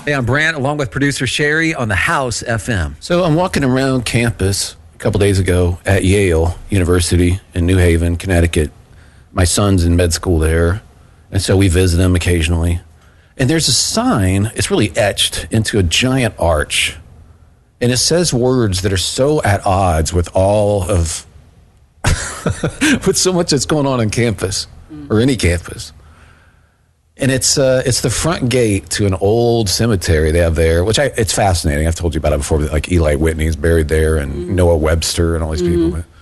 Hey, I'm Brant, along with producer Sherry on the House FM. So I'm walking around campus a couple days ago at Yale University in New Haven, Connecticut. My son's in med school there, and so we visit him occasionally. And there's a sign, it's really etched into a giant arch, and it says words that are so at odds with all of, with so much that's going on campus, or any campus. And it's the front gate to an old cemetery they have there, it's fascinating. I've told you about it before. Like Eli Whitney's buried there, and Noah Webster, and all these people.